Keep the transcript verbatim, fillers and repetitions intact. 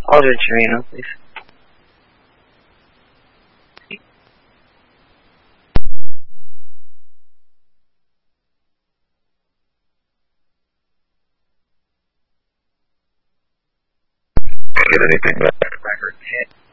Aldrich Arena, please. Get anything back? Record hit.